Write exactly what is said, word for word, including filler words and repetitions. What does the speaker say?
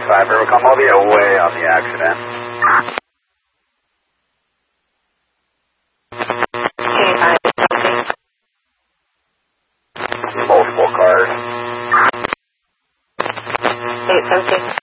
five, River Come, I'll be away on the accident. eight five, Multiple cars. eight seventeen.